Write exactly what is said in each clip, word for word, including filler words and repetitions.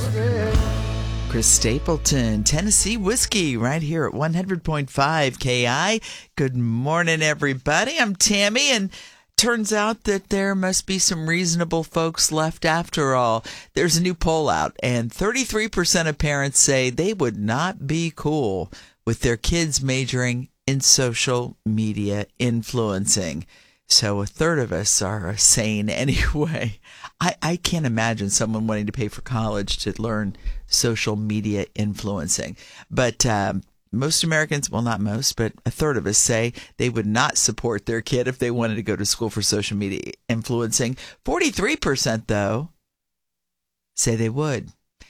Chris Stapleton, Tennessee Whiskey, right here at one hundred point five K I. Good morning, everybody. I'm Tammy, and turns out that there must be some reasonable folks left after all. There's a new poll out, and thirty-three percent of parents say they would not be cool with their kids majoring in social media influencing. So a third of us are sane anyway. I, I can't imagine someone wanting to pay for college to learn social media influencing. But um, most Americans, well, not most, but a third of us say they would not support their kid if they wanted to go to school for social media influencing. forty-three percent, though, say they would.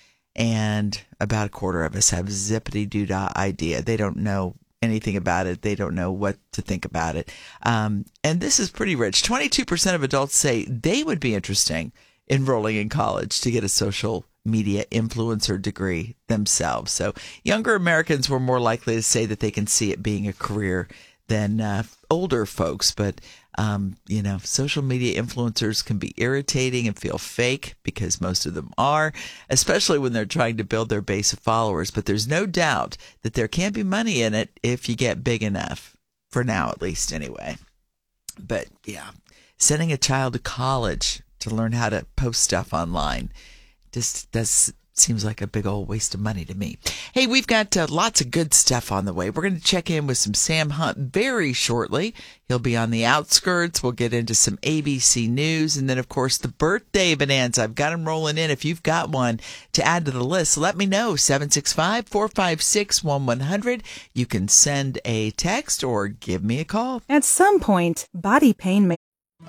And about a quarter of us have zippity-doo-dah idea. They don't know anything about it. They don't know what to think about it. Um, and this is pretty rich. twenty-two percent of adults say they would be interested in enrolling in college to get a social media influencer degree themselves. So younger Americans were more likely to say that they can see it being a career than uh, older folks. But, um, you know, social media influencers can be irritating and feel fake, because most of them are, especially when they're trying to build their base of followers. But there's no doubt that there can be money in it if you get big enough, for now at least anyway. But, yeah, sending a child to college to learn how to post stuff online just does seems like a big old waste of money to me. Hey, we've got uh, lots of good stuff on the way. We're going to check in with some Sam Hunt very shortly. He'll be on the outskirts. We'll get into some A B C News. And then, of course, the birthday bonanza. I've got them rolling in. If you've got one to add to the list, let me know. seven six five, four five six, one one zero zero. You can send a text or give me a call. At some point, body pain may...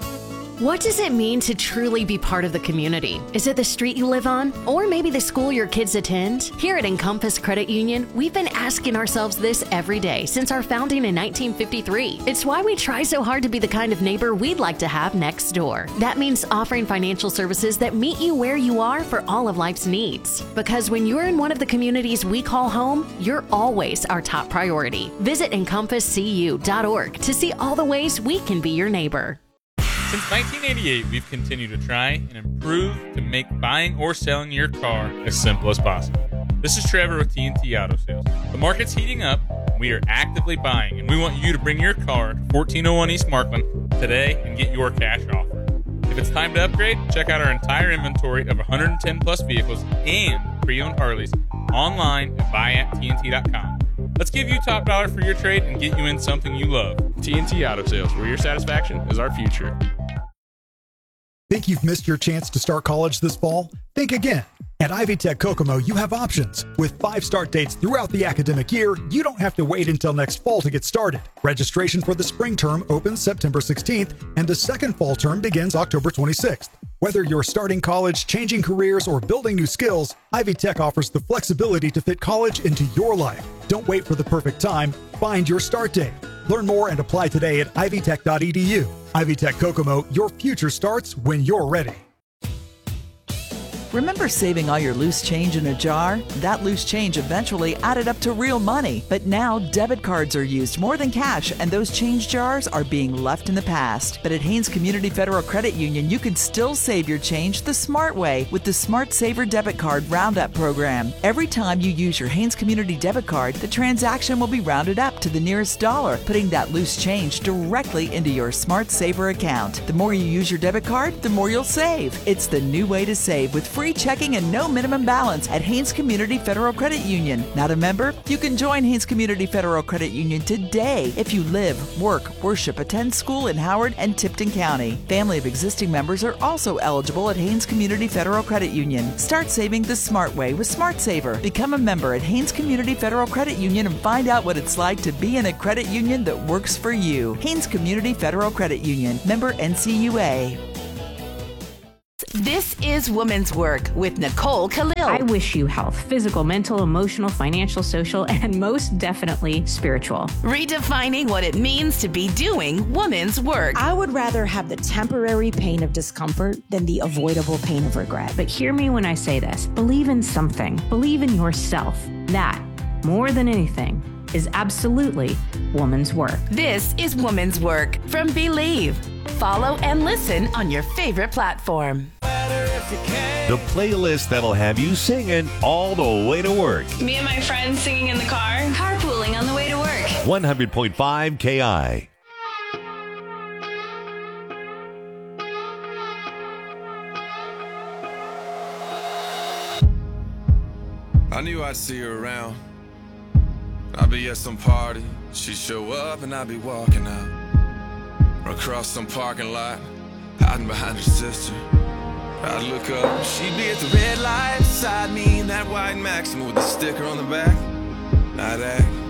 What does it mean to truly be part of the community? Is it the street you live on? Or maybe the school your kids attend? Here at Encompass Credit Union, we've been asking ourselves this every day since our founding in nineteen fifty-three. It's why we try so hard to be the kind of neighbor we'd like to have next door. That means offering financial services that meet you where you are for all of life's needs. Because when you're in one of the communities we call home, you're always our top priority. Visit encompass c u dot org to see all the ways we can be your neighbor. Since nineteen eighty-eight, we've continued to try and improve to make buying or selling your car as simple as possible. This is Trevor with T N T Auto Sales. The market's heating up. We are actively buying, and we want you to bring your car to fourteen oh one East Markland today and get your cash offer. If it's time to upgrade, check out our entire inventory of one hundred ten plus vehicles and pre-owned Harleys online at buy at T N T dot com. Let's give you top dollar for your trade and get you in something you love. T N T Auto Sales, where your satisfaction is our future. Think you've missed your chance to start college this fall? Think again. At Ivy Tech Kokomo, you have options. With five start dates throughout the academic year, you don't have to wait until next fall to get started. Registration for the spring term opens September sixteenth, and the second fall term begins October twenty-sixth. Whether you're starting college, changing careers, or building new skills, Ivy Tech offers the flexibility to fit college into your life. Don't wait for the perfect time. Find your start date. Learn more and apply today at ivy tech dot e d u. Ivy Tech Kokomo, your future starts when you're ready. Remember saving all your loose change in a jar? That loose change eventually added up to real money. But now debit cards are used more than cash, and those change jars are being left in the past. But at Haynes Community Federal Credit Union, you can still save your change the smart way with the Smart Saver Debit Card Roundup program. Every time you use your Haynes Community debit card, the transaction will be rounded up to the nearest dollar, putting that loose change directly into your Smart Saver account. The more you use your debit card, the more you'll save. It's the new way to save with free checking and no minimum balance at Haynes Community Federal Credit Union. Not a member? You can join Haynes Community Federal Credit Union today if you live, work, worship, attend school in Howard and Tipton County. Family of existing members are also eligible at Haynes Community Federal Credit Union. Start saving the smart way with Smart Saver. Become a member at Haynes Community Federal Credit Union and find out what it's like to be in a credit union that works for you. Haynes Community Federal Credit Union. Member N C U A. This is Woman's Work with Nicole Khalil. I wish you health, physical, mental, emotional, financial, social, and most definitely spiritual. Redefining what it means to be doing woman's work. I would rather have the temporary pain of discomfort than the avoidable pain of regret. But hear me when I say this. Believe in something. Believe in yourself. That, more than anything, is absolutely woman's work. This is Woman's Work from Believe. Follow and listen on your favorite platform. If you can. The playlist that'll have you singing all the way to work. Me and my friends singing in the car. Carpooling on the way to work. one hundred point five K I. I knew I'd see her around. I'd be at some party, she'd show up and I'd be walking out. Or across some parking lot, hiding behind her sister. I'd look up, she'd be at the red light beside me in that white Maxima with the sticker on the back. I'd act